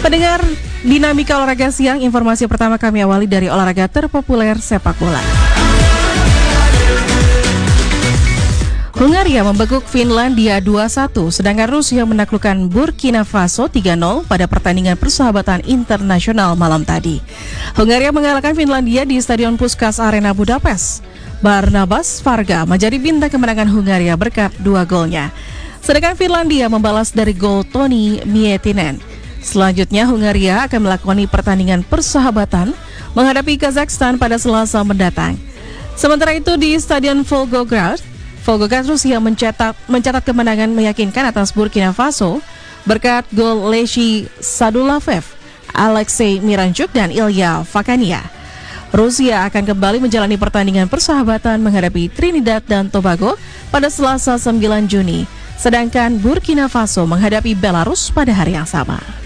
Pendengar Dinamika Olahraga Siang, informasi pertama kami awali dari olahraga terpopuler sepak bola. Hungaria membekuk Finlandia 2-1, sedangkan Rusia menaklukkan Burkina Faso 3-0 pada pertandingan persahabatan internasional malam tadi. Hungaria mengalahkan Finlandia di Stadion Puskás Arena Budapest. Barnabas Varga menjadi bintang kemenangan Hungaria berkat 2 golnya. Sedangkan Finlandia membalas dari gol Toni Miettinen. Selanjutnya Hungaria akan melakoni pertandingan persahabatan menghadapi Kazakhstan pada Selasa mendatang. Sementara itu di Stadion Volgograd Rusia mencatat kemenangan meyakinkan atas Burkina Faso berkat gol Leshi Sadulaev, Alexei Miranchuk dan Ilya Fakania. Rusia akan kembali menjalani pertandingan persahabatan menghadapi Trinidad dan Tobago pada Selasa 9 Juni, sedangkan Burkina Faso menghadapi Belarus pada hari yang sama.